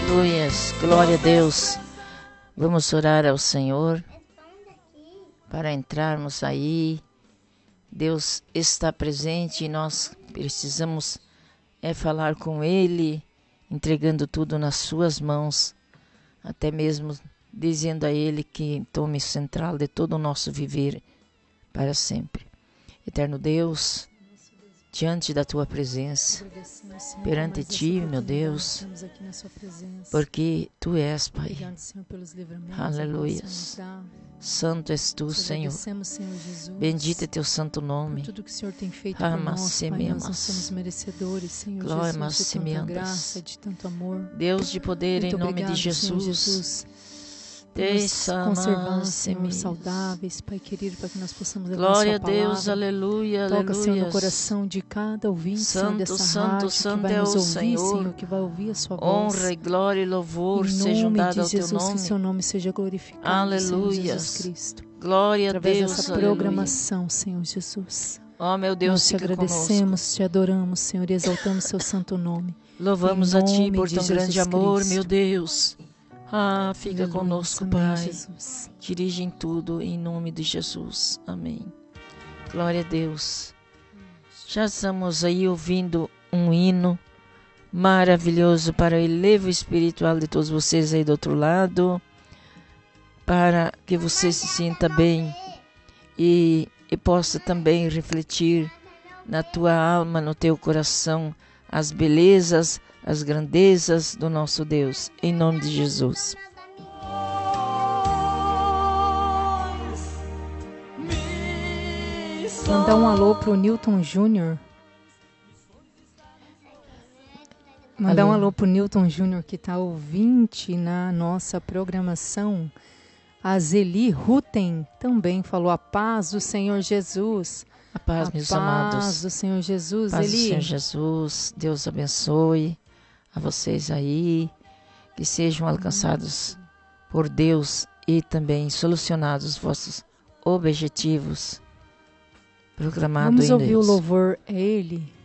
Aleluias, glória a Deus. Vamos orar ao Senhor para entrarmos aí. Deus está presente e nós precisamos falar com Ele, entregando tudo nas suas mãos, até mesmo dizendo a Ele que tome central de todo o nosso viver para sempre. Eterno Deus, diante da Tua presença, perante Ti, meu Deus, porque Tu és, Pai. Aleluia. Santo és Tu, Senhor. Bendito é Teu santo nome. Tudo que o Senhor tem feito por nós, Pai, nós não somos merecedores, Senhor Jesus, de tanta graça, de tanto amor. Deus de poder, muito em nome obrigado, de Jesus. Senhor Jesus, conservar, Senhor, saudáveis, Pai querido, para que nós possamos levar glória a Sua a Deus, palavra. aleluia, Toca, Senhor, aleluia. no coração de cada ouvinte, Senhor, Santo, dessa santo, rádio, santo que vai é nos o ouvir, Senhor. que vai ouvir a Sua voz. Honra e glória e louvor Em sejam nome dados de ao Teu Jesus, que nome. Seu nome seja glorificado, Aleluia. Senhor Jesus Cristo. Glória a Através Deus, dessa aleluia. programação, Senhor Jesus. Ó, meu Deus, Nós te fica agradecemos, conosco. te adoramos, Senhor, e exaltamos Seu santo nome. Louvamos Em a Ti nome por de Tão grande Jesus amor, Cristo. meu Deus. Ah, fica Aleluia. conosco, Amém, Pai. Jesus. Dirige em tudo, em nome de Jesus. Amém. Glória a Deus. Já estamos aí ouvindo um hino maravilhoso para o elevo espiritual de todos vocês aí do outro lado, para que você se sinta bem e possa também refletir na tua alma, no teu coração, as belezas, as grandezas do nosso Deus, em nome de Jesus. Mandar um alô pro Newton Júnior. Mandar um alô pro Newton Júnior, que está ouvinte na nossa programação. A Zeli Rutten também falou: a paz do Senhor Jesus. A paz, meus amados. A paz do Senhor Jesus. Paz do Zeli. Senhor Jesus. Deus abençoe a vocês aí, que sejam alcançados por Deus e também solucionados os vossos objetivos programados Vamos em ouvir Deus. o louvor a Ele.